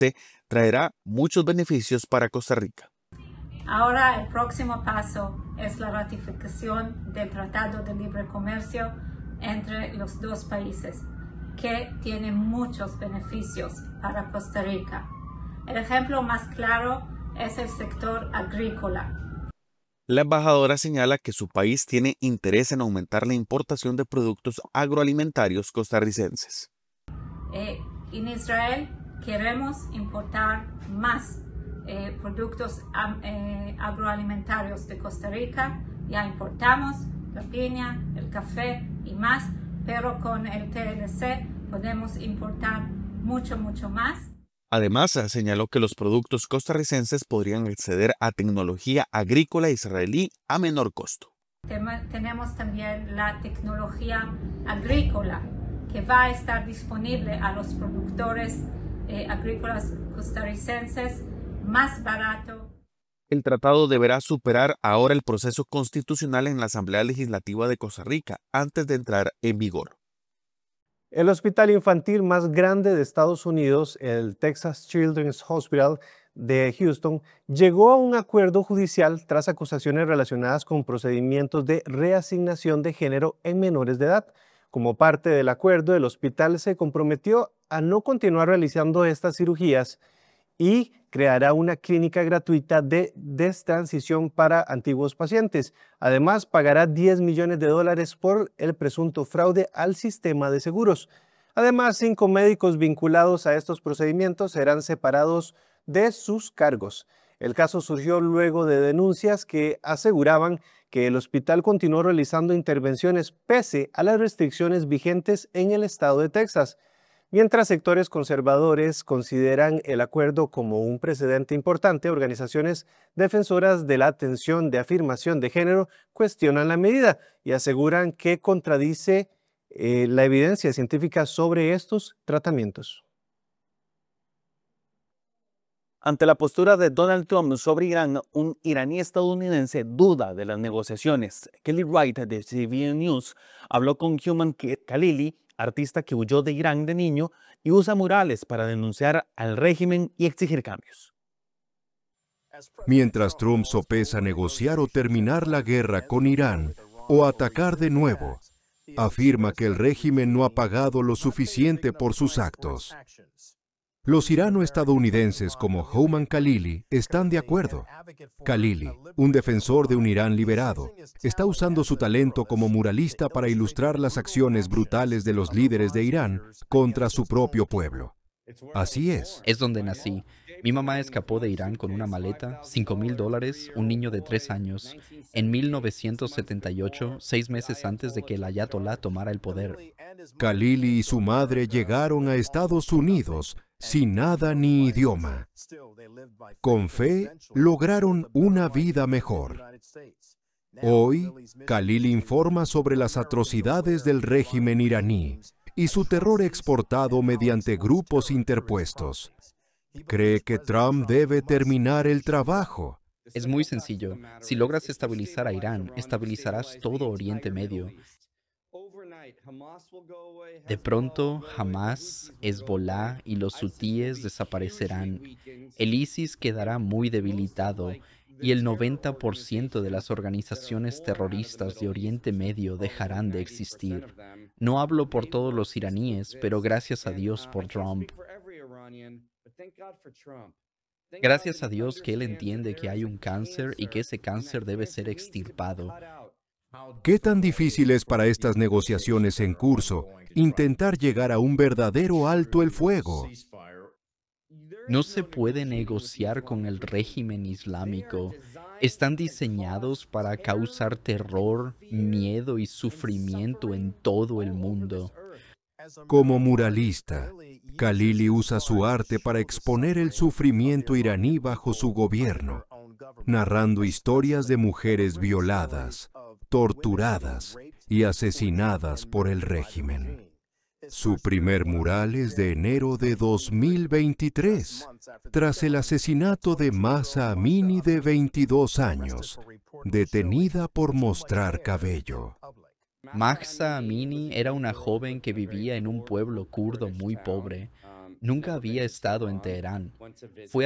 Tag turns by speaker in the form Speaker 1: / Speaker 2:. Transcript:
Speaker 1: traerá muchos beneficios para Costa Rica.
Speaker 2: Ahora el próximo paso es la ratificación del Tratado de Libre Comercio entre los dos países, que tiene muchos beneficios para Costa Rica. El ejemplo más claro es el sector agrícola.
Speaker 1: La embajadora señala que su país tiene interés en aumentar la importación de productos agroalimentarios costarricenses.
Speaker 2: En Israel queremos importar más productos agroalimentarios de Costa Rica. Ya importamos la piña, el café y más, pero con el TLC podemos importar mucho más.
Speaker 1: Además, señaló que los productos costarricenses podrían acceder a tecnología agrícola israelí a menor costo.
Speaker 2: Tenemos también la tecnología agrícola que va a estar disponible a los productores agrícolas costarricenses más barato.
Speaker 1: El tratado deberá superar ahora el proceso constitucional en la Asamblea Legislativa de Costa Rica antes de entrar en vigor.
Speaker 3: El hospital infantil más grande de Estados Unidos, el Texas Children's Hospital de Houston, llegó a un acuerdo judicial tras acusaciones relacionadas con procedimientos de reasignación de género en menores de edad. Como parte del acuerdo, el hospital se comprometió a no continuar realizando estas cirugías y creará una clínica gratuita de destransición para antiguos pacientes. Además, pagará $10 millones por el presunto fraude al sistema de seguros. Además, 5 médicos vinculados a estos procedimientos serán separados de sus cargos. El caso surgió luego de denuncias que aseguraban que el hospital continuó realizando intervenciones pese a las restricciones vigentes en el estado de Texas. Mientras sectores conservadores consideran el acuerdo como un precedente importante, organizaciones defensoras de la atención de afirmación de género cuestionan la medida y aseguran que contradice la evidencia científica sobre estos tratamientos.
Speaker 1: Ante la postura de Donald Trump sobre Irán, un iraní estadounidense duda de las negociaciones. Kelly Wright de CBN News habló con Human Khalili, artista que huyó de Irán de niño y usa murales para denunciar al régimen y exigir cambios.
Speaker 4: Mientras Trump sopesa negociar o terminar la guerra con Irán o atacar de nuevo, afirma que el régimen no ha pagado lo suficiente por sus actos. Los irano-estadounidenses como Houman Khalili están de acuerdo. Khalili, un defensor de un Irán liberado, está usando su talento como muralista para ilustrar las acciones brutales de los líderes de Irán contra su propio pueblo. Así es.
Speaker 5: Es donde nací. Mi mamá escapó de Irán con una maleta, $5,000, un niño de 3 años, en 1978, 6 meses antes de que el ayatolá tomara el poder.
Speaker 4: Khalili y su madre llegaron a Estados Unidos sin nada ni idioma. Con fe, lograron una vida mejor. Hoy, Khalili informa sobre las atrocidades del régimen iraní y su terror exportado mediante grupos interpuestos. Cree que Trump debe terminar el trabajo.
Speaker 5: Es muy sencillo. Si logras estabilizar a Irán, estabilizarás todo Oriente Medio. De pronto, Hamas, Hezbollah y los hutíes desaparecerán. El ISIS quedará muy debilitado y el 90% de las organizaciones terroristas de Oriente Medio dejarán de existir. No hablo por todos los iraníes, pero gracias a Dios por Trump. Gracias a Dios que él entiende que hay un cáncer y que ese cáncer debe ser extirpado.
Speaker 4: ¿Qué tan difícil es para estas negociaciones en curso intentar llegar a un verdadero alto el fuego?
Speaker 5: No se puede negociar con el régimen islámico. Están diseñados para causar terror, miedo y sufrimiento en todo el mundo.
Speaker 4: Como muralista, Khalili usa su arte para exponer el sufrimiento iraní bajo su gobierno, narrando historias de mujeres violadas, torturadas y asesinadas por el régimen. Su primer mural es de enero de 2023, tras el asesinato de Mahsa Amini de 22 años, detenida por mostrar cabello.
Speaker 5: Mahsa Amini era una joven que vivía en un pueblo kurdo muy pobre. Nunca había estado en Teherán. Fue